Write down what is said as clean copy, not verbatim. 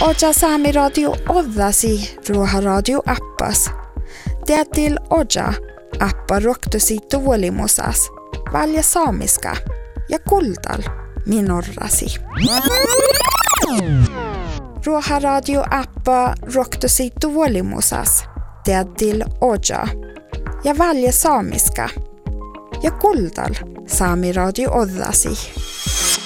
Oja Saami Radio oddasi Ruoha Radio appas. Teatil Oja appa roktosi tuolimusas, valja saamiska ja kultal minorrasi. Ruoha Radio appa roktosi tuolimusas, teatil Oja ja valja saamiska ja kultal Saami Radio oddasi.